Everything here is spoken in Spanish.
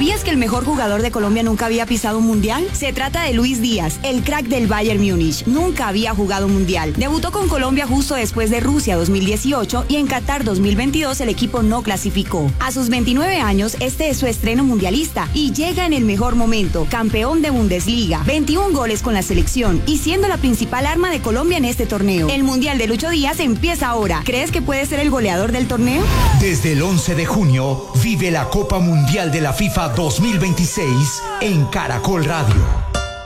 ¿Sabías que el mejor jugador de Colombia nunca había pisado un mundial? Se trata de Luis Díaz, el crack del Bayern Múnich. Nunca había jugado un mundial. Debutó con Colombia justo después de Rusia 2018 y en Qatar 2022 el equipo no clasificó. A sus 29 años, este es su estreno mundialista y llega en el mejor momento, campeón de Bundesliga, 21 goles con la selección y siendo la principal arma de Colombia en este torneo. El mundial de Lucho Díaz empieza ahora. ¿Crees que puede ser el goleador del torneo? Desde el 11 de junio, vive la Copa Mundial de la FIFA 2026 en Caracol Radio.